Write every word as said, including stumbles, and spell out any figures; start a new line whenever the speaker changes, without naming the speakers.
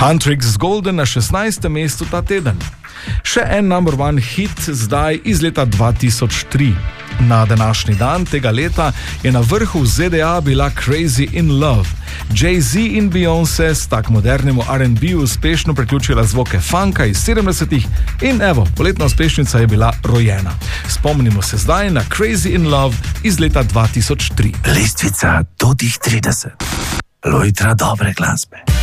Huntrix Golden na šestnajstem mestu ta teden. Še en number one hit zdaj iz leta dva tisoč tri. Na današnji dan tega leta je na vrhu v Z D A bila Crazy in Love. Jay-Z in Beyoncé sta k modernemu R and B uspešno priključila zvoke funka iz sedemdesetih in evo, poletna uspešnica je bila rojena. Spomnimo se zdaj na Crazy in Love iz leta dva tisoč tri.
Lestvica do tih trideset. Lojtra dobre glasbe.